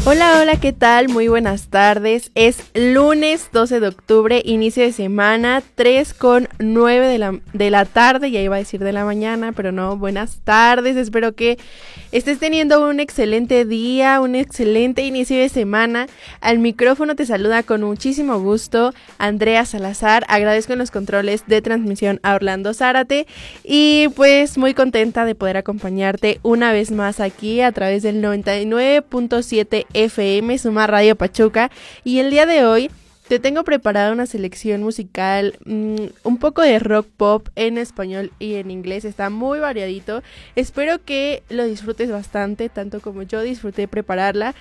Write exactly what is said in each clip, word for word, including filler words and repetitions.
Hola, hola, ¿qué tal? Muy buenas tardes. Es lunes doce de octubre, inicio de semana, tres con nueve de la, de la tarde, ya iba a decir de la mañana, pero no, buenas tardes. Espero que estés teniendo un excelente día, un excelente inicio de semana. Al micrófono te saluda con muchísimo gusto Andrea Salazar. Agradezco en los controles de transmisión a Orlando Zárate y pues muy contenta de poder acompañarte una vez más aquí a través del noventa y nueve punto siete F M, Suma Radio Pachuca, y el día de hoy te tengo preparada una selección musical, mmm, un poco de rock pop en español y en inglés. Está muy variadito, espero que lo disfrutes bastante, tanto como yo disfruté prepararla.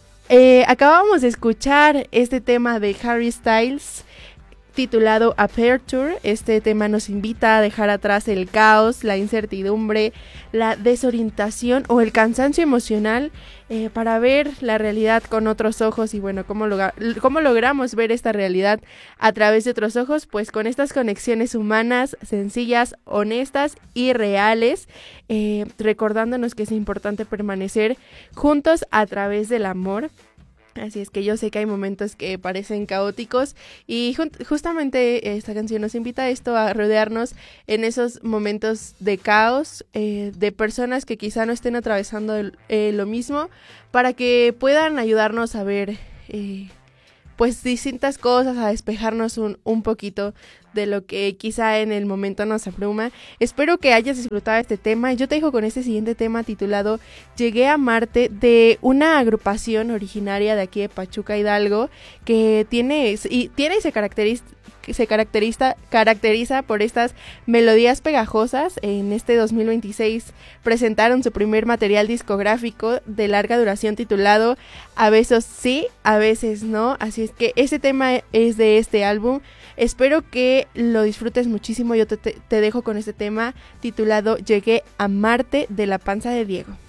Eh, acabamos de escuchar este tema de Harry Styles titulado Aperture. Este tema nos invita a dejar atrás el caos, la incertidumbre, la desorientación o el cansancio emocional eh, para ver la realidad con otros ojos. Y bueno, ¿cómo, logra- ¿cómo logramos ver esta realidad a través de otros ojos? Pues con estas conexiones humanas, sencillas, honestas y reales, eh, recordándonos que es importante permanecer juntos a través del amor. Así es que yo sé que hay momentos que parecen caóticos y ju- justamente esta canción nos invita a esto, a rodearnos en esos momentos de caos, eh, de personas que quizá no estén atravesando el, eh, lo mismo, para que puedan ayudarnos a ver eh, pues distintas cosas, a despejarnos un, un poquito de lo que quizá en el momento nos abruma. Espero que hayas disfrutado este tema. Yo te dejo con este siguiente tema titulado Llegué a Marte, de una agrupación originaria de aquí de Pachuca, Hidalgo, que tiene y, tiene y se caracteriza se caracteriza, caracteriza por estas melodías pegajosas. En este dos mil veintiséis presentaron su primer material discográfico de larga duración titulado A veces sí, a veces no. Así es que ese tema es de este álbum. Espero que lo disfrutes muchísimo. Yo te, te, te dejo con este tema titulado Llegué a Marte, de La Panza de Diego.